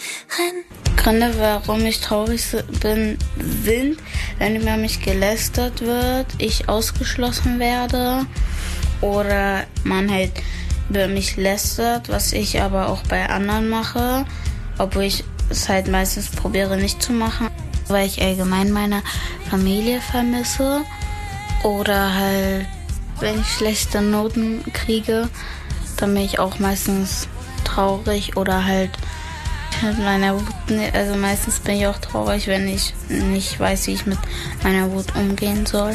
Gründe, warum ich traurig bin, sind, wenn über mich gelästert wird, ich ausgeschlossen werde oder man halt über mich lästert, was ich aber auch bei anderen mache, obwohl ich es halt meistens probiere nicht zu machen, weil ich allgemein meine Familie vermisse oder halt, wenn ich schlechte Noten kriege, dann bin ich auch meistens traurig oder halt mit meiner Wut, also meistens bin ich auch traurig, wenn ich nicht weiß, wie ich mit meiner Wut umgehen soll.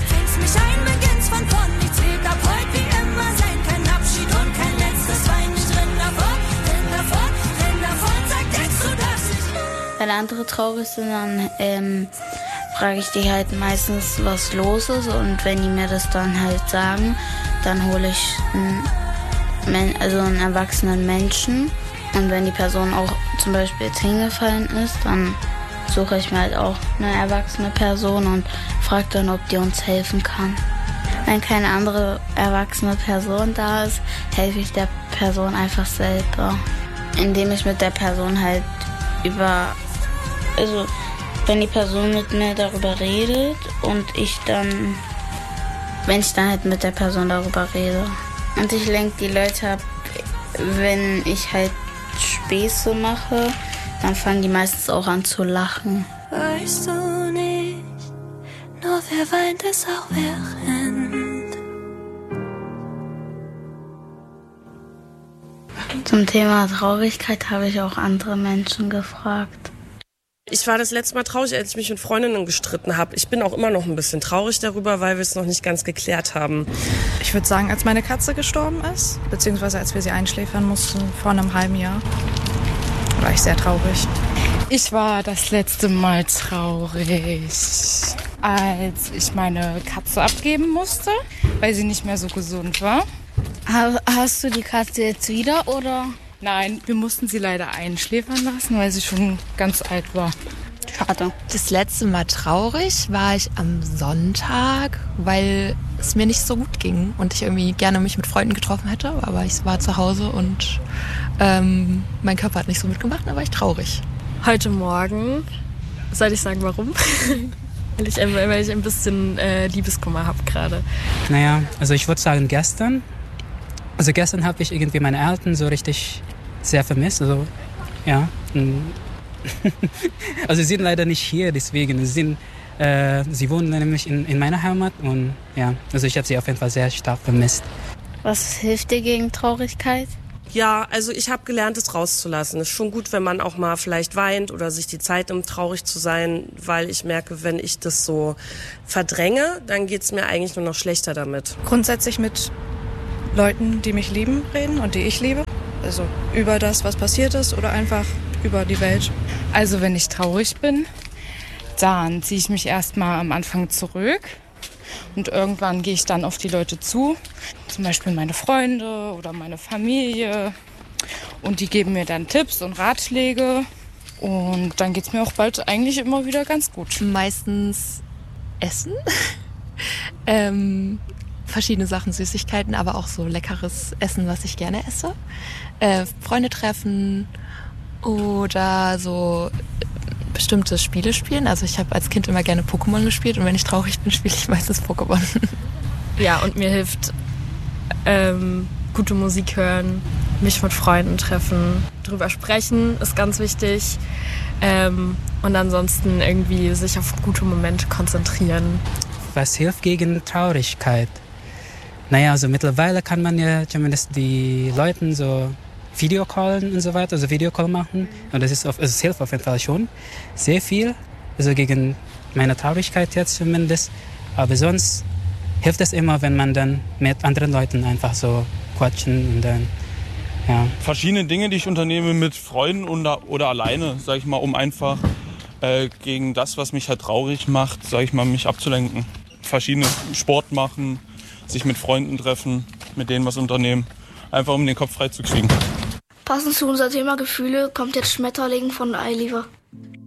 Wenn andere traurig sind, dann frage ich die halt meistens, was los ist, und wenn die mir das dann halt sagen, dann hole ich einen erwachsenen Menschen. Und wenn die Person auch zum Beispiel jetzt hingefallen ist, dann suche ich mir halt auch eine erwachsene Person und frage dann, ob die uns helfen kann. Wenn keine andere erwachsene Person da ist, helfe ich der Person einfach selber. Indem ich mit der Person halt wenn die Person mit mir darüber redet und wenn ich dann halt mit der Person darüber rede. Und ich lenke die Leute ab, wenn ich halt Späße mache, dann fangen die meistens auch an zu lachen. Weißt du nicht, nur wer weint, ist auch wer rennt. Zum Thema Traurigkeit habe ich auch andere Menschen gefragt. Ich war das letzte Mal traurig, als ich mich mit Freundinnen gestritten habe. Ich bin auch immer noch ein bisschen traurig darüber, weil wir es noch nicht ganz geklärt haben. Ich würde sagen, als meine Katze gestorben ist, beziehungsweise als wir sie einschläfern mussten vor einem halben Jahr, war ich sehr traurig. Ich war das letzte Mal traurig, als ich meine Katze abgeben musste, weil sie nicht mehr so gesund war. Hast du die Katze jetzt wieder, oder? Nein, wir mussten sie leider einschläfern lassen, weil sie schon ganz alt war. Schade. Das letzte Mal traurig war ich am Sonntag, weil es mir nicht so gut ging und ich irgendwie gerne mich mit Freunden getroffen hätte, aber ich war zu Hause und mein Körper hat nicht so mitgemacht, da war ich traurig. Heute Morgen, soll ich sagen warum? weil ich ein bisschen Liebeskummer habe gerade. Naja, also ich würde sagen gestern. Also gestern habe ich irgendwie meine Eltern so richtig sehr vermisst. Also ja. Also sie sind leider nicht hier, deswegen. Sie wohnen nämlich in meiner Heimat und ja, also ich habe sie auf jeden Fall sehr stark vermisst. Was hilft dir gegen Traurigkeit? Ja, also ich habe gelernt, es rauszulassen. Es ist schon gut, wenn man auch mal vielleicht weint oder sich die Zeit nimmt, traurig zu sein, weil ich merke, wenn ich das so verdränge, dann geht's mir eigentlich nur noch schlechter damit. Grundsätzlich mit Leuten, die mich lieben, reden und die ich liebe. Also über das, was passiert ist oder einfach über die Welt. Also wenn ich traurig bin, dann ziehe ich mich erstmal am Anfang zurück und irgendwann gehe ich dann auf die Leute zu. Zum Beispiel meine Freunde oder meine Familie. Und die geben mir dann Tipps und Ratschläge. Und dann geht es mir auch bald eigentlich immer wieder ganz gut. Meistens Essen. Verschiedene Sachen, Süßigkeiten, aber auch so leckeres Essen, was ich gerne esse. Freunde treffen oder so bestimmte Spiele spielen. Also ich habe als Kind immer gerne Pokémon gespielt und wenn ich traurig bin, spiele ich meistens Pokémon. Ja, und mir hilft gute Musik hören, mich mit Freunden treffen, drüber sprechen, ist ganz wichtig. Und ansonsten irgendwie sich auf gute Momente konzentrieren. Was hilft gegen Traurigkeit? Naja, also mittlerweile kann man ja zumindest die Leuten so Videocallen und so weiter, also Videocall machen. Und es hilft auf jeden Fall schon sehr viel, also gegen meine Traurigkeit jetzt zumindest. Aber sonst hilft es immer, wenn man dann mit anderen Leuten einfach so quatschen und dann, ja. Verschiedene Dinge, die ich unternehme mit Freunden oder alleine, sag ich mal, um einfach gegen das, was mich halt traurig macht, sag ich mal, mich abzulenken. Verschiedene Sport machen, sich mit Freunden treffen, mit denen was unternehmen, einfach um den Kopf frei zu kriegen. Passend zu unser Thema Gefühle kommt jetzt Schmetterling von Eiliver.